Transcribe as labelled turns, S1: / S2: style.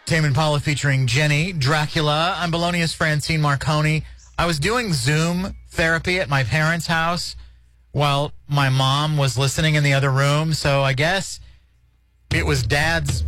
S1: Tame Impala featuring Jenny, Dracula. I'm Bologna's Francine Marconi. I was doing Zoom therapy at my parents' house while my mom was listening in the other room. So I guess it was Dad's